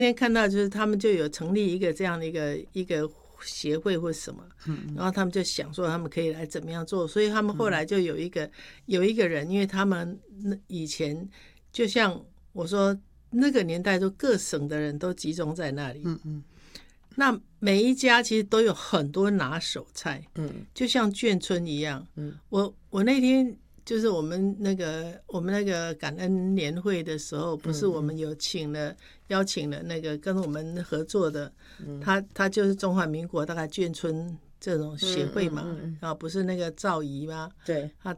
今天看到就是他们就有成立一个这样的一个协会或什么，然后他们就想说他们可以来怎么样做，所以他们后来就有一个人，因为他们以前就像我说那个年代都各省的人都集中在那里，那每一家其实都有很多拿手菜，就像眷村一样，我那天就是我们那个感恩年会的时候，不是我们有邀请了那个跟我们合作的，他就是中华民国大概眷村这种协会嘛，不是那个赵姨吗？ 对，